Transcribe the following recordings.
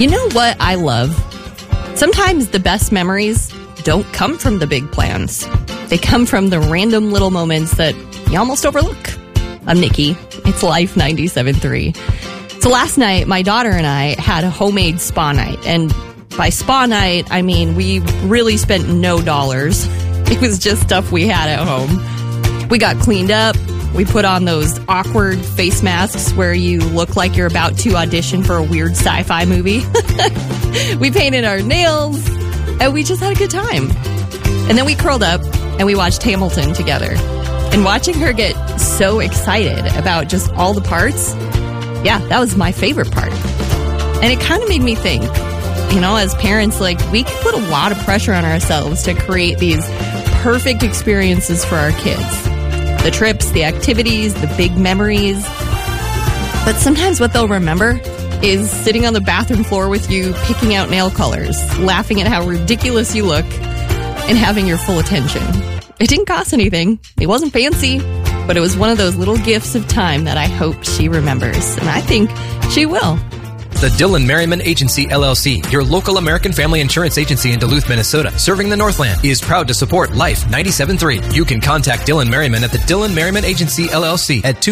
You know what I love? Sometimes the best memories don't come from the big plans. They come from the random little moments that you almost overlook. I'm Nikki. It's Life 97.3. So last night, my daughter and I had a homemade spa night. And by spa night, I mean we really spent no dollars. It was just stuff we had at home. We got cleaned up. We put on those awkward face masks where you look like you're about to audition for a weird sci-fi movie. We painted our nails, and we just had a good time. And then we curled up, and we watched Hamilton together. And watching her get so excited about just all the parts, yeah, that was my favorite part. And it kind of made me think, you know, as parents, like, we can put a lot of pressure on ourselves to create these perfect experiences for our kids. The trips, the activities, the big memories. But sometimes what they'll remember is sitting on the bathroom floor with you, picking out nail colors, laughing at how ridiculous you look, and having your full attention. It didn't cost anything. It wasn't fancy, but it was one of those little gifts of time that I hope she remembers. And I think she will. The Dylan Merriman Agency, LLC, your local American family insurance agency in Duluth, Minnesota, serving the Northland, is proud to support Life 97.3. You can contact Dylan Merriman at the Dylan Merriman Agency, LLC at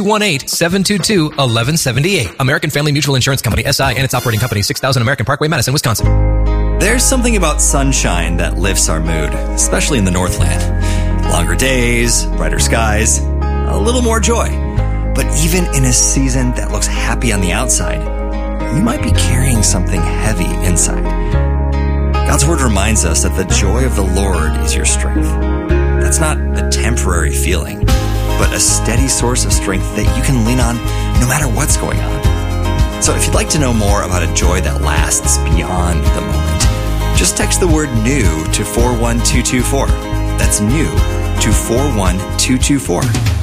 218-722-1178. American Family Mutual Insurance Company, SI, and its operating company, 6000 American Parkway, Madison, Wisconsin. There's something about sunshine that lifts our mood, especially in the Northland. Longer days, brighter skies, a little more joy. But even in a season that looks happy on the outside, you might be carrying something heavy inside. God's word reminds us that the joy of the Lord is your strength. That's not a temporary feeling, but a steady source of strength that you can lean on no matter what's going on. So if you'd like to know more about a joy that lasts beyond the moment, just text the word NEW to 41224. That's NEW to 41224.